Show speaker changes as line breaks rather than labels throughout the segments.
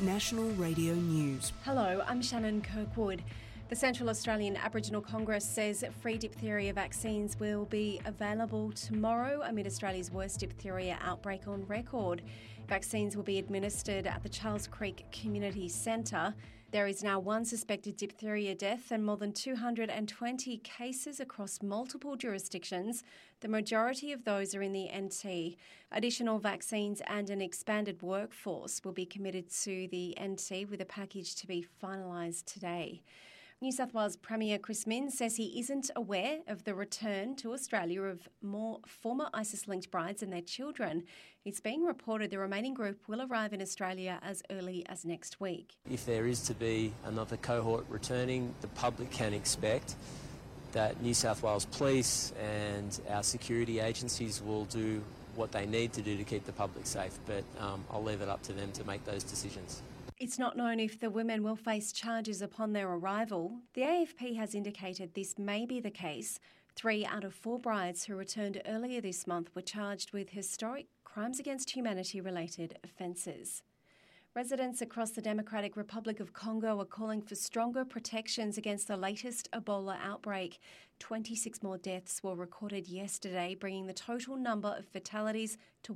National Radio News.
Hello, I'm Shannon Kirkwood. The Central Australian Aboriginal Congress says free diphtheria vaccines will be available tomorrow amid Australia's worst diphtheria outbreak on record. Vaccines will be administered at the Charles Creek Community Centre. There is now one suspected diphtheria death and more than 220 cases across multiple jurisdictions. The majority of those are in the NT. Additional vaccines and an expanded workforce will be committed to the NT with a package to be finalised today. New South Wales Premier Chris Minns says he isn't aware of the return to Australia of more former ISIS-linked brides and their children. It's being reported the remaining group will arrive in Australia as early as next week.
If there is to be another cohort returning, the public can expect that New South Wales Police and our security agencies will do what they need to do to keep the public safe, but I'll leave it up to them to make those decisions.
It's not known if the women will face charges upon their arrival. The AFP has indicated this may be the case. 3 out of 4 brides who returned earlier this month were charged with historic crimes against humanity-related offences. Residents across the Democratic Republic of Congo are calling for stronger protections against the latest Ebola outbreak. 26 more deaths were recorded yesterday, bringing the total number of fatalities to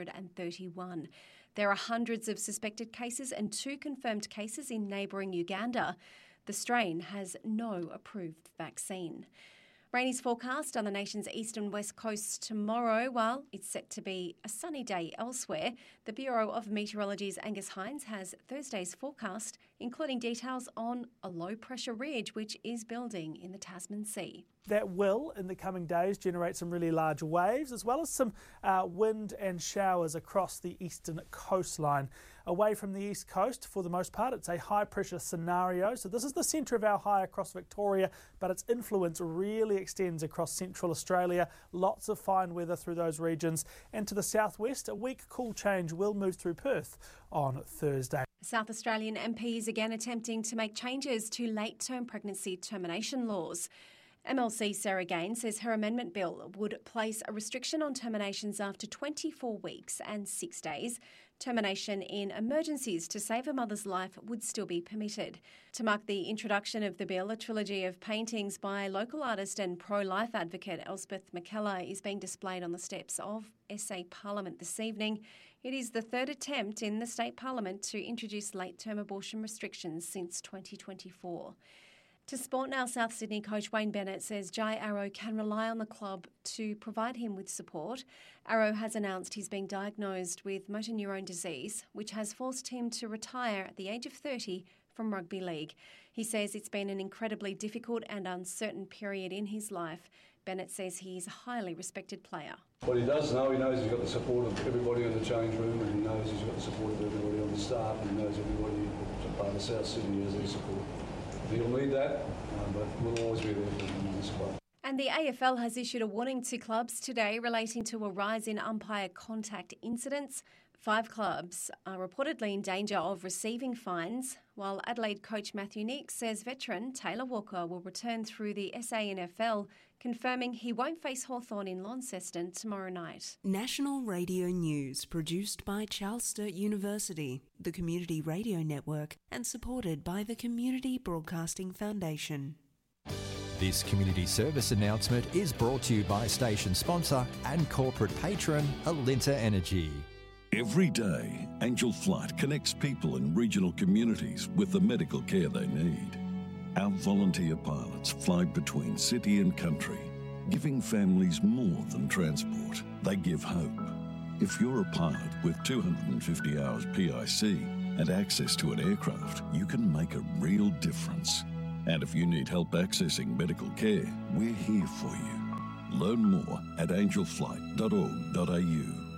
131. There are hundreds of suspected cases and 2 confirmed cases in neighbouring Uganda. The strain has no approved vaccine. Rain is forecast on the nation's east and west coasts tomorrow, while it's set to be a sunny day elsewhere. The Bureau of Meteorology's Angus Hines has Thursday's forecast, including details on a low-pressure ridge which is building in the Tasman Sea.
That will, in the coming days, generate some really large waves, as well as some wind and showers across the eastern coastline. Away from the east coast, for the most part, it's a high-pressure scenario. So this is the centre of our high across Victoria, but its influence really extends across central Australia. Lots of fine weather through those regions. And to the southwest, a weak cool change will move through Perth on Thursday.
South Australian MPs again attempting to make changes to late-term pregnancy termination laws. MLC Sarah Gaines says her amendment bill would place a restriction on terminations after 24 weeks and 6 days. Termination in emergencies to save a mother's life would still be permitted. To mark the introduction of the bill, a trilogy of paintings by local artist and pro-life advocate Elspeth McKellar is being displayed on the steps of SA Parliament this evening. It is the 3rd attempt in the state parliament to introduce late-term abortion restrictions since 2024. To sport now, South Sydney coach Wayne Bennett says Jai Arrow can rely on the club to provide him with support. Arrow has announced he's been diagnosed with motor neurone disease, which has forced him to retire at the age of 30 from rugby league. He says it's been an incredibly difficult and uncertain period in his life. Bennett says he's a highly respected player.
What he does know, he knows he's got the support of everybody in the change room, and he knows he's got the support of everybody on the staff, and he knows everybody that's a part of South Sydney has their support. He'll need that, but we'll always be there for him in this club.
And the AFL has issued a warning to clubs today relating to a rise in umpire contact incidents. 5 clubs are reportedly in danger of receiving fines, while Adelaide coach Matthew Nicks says veteran Taylor Walker will return through the SANFL, confirming he won't face Hawthorn in Launceston tomorrow night.
National Radio News, produced by Charles Sturt University, the Community Radio Network, and supported by the Community Broadcasting Foundation.
This community service announcement is brought to you by station sponsor and corporate patron Alinta Energy.
Every day, Angel Flight connects people in regional communities with the medical care they need. Our volunteer pilots fly between city and country, giving families more than transport. They give hope. If you're a pilot with 250 hours PIC and access to an aircraft, you can make a real difference. And if you need help accessing medical care, we're here for you. Learn more at angelflight.org.au.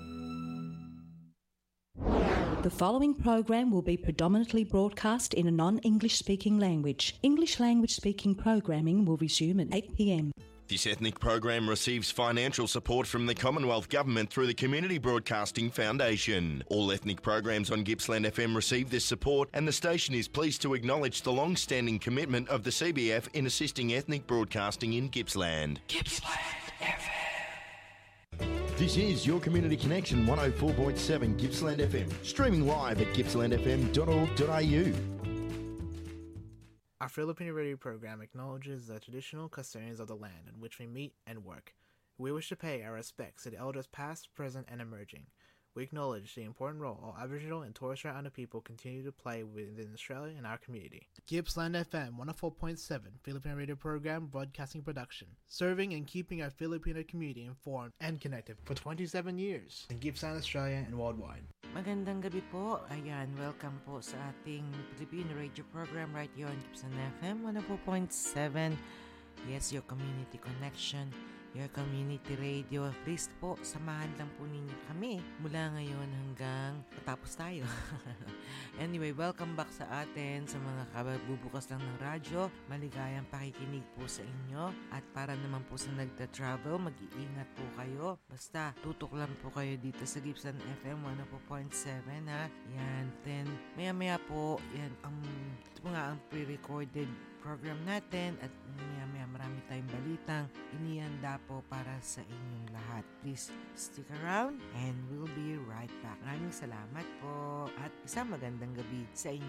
The following program will be predominantly broadcast in a non-English speaking language. English language speaking programming will resume at 8 p.m.
This ethnic program receives financial support from the Commonwealth Government through the Community Broadcasting Foundation. All ethnic programs on Gippsland FM receive this support, and the station is pleased to acknowledge the long-standing commitment of the CBF in assisting ethnic broadcasting in Gippsland.
Gippsland FM.
This is your Community Connection 104.7 Gippsland FM, streaming live at gippslandfm.org.au.
Our Filipino radio program acknowledges the traditional custodians of the land on which we meet and work. We wish to pay our respects to the elders past, present, and emerging. We acknowledge the important role all Aboriginal and Torres Strait Islander people continue to play within Australia and our community. Gippsland FM 104.7 Filipino radio program broadcasting production, serving and keeping our Filipino community informed and connected for 27 years in Gippsland, Australia, and worldwide.
Magandang gabi po. Ayan, welcome po sa ating Filipino radio program right here on Gippsland FM 104.7. Yes, your community connection, your community radio. Please po, samahan lang po ninyo kami mula ngayon hanggang matapos tayo. Anyway, welcome back sa atin sa mga kabubukas lang ng radyo. Maligayang pakikinig po sa inyo. At para naman po sa nagta-travel, mag-iingat po kayo. Basta, tutok lang po kayo dito sa Gippsland FM 104.7 ha. Yan, then maya-maya po, yan, ito nga ang pre-recorded program natin at maya-maya marami tayong balitang inihanda po para sa inyong lahat. Please stick around and we'll be right back. Maraming salamat po at isang magandang gabi sa inyo.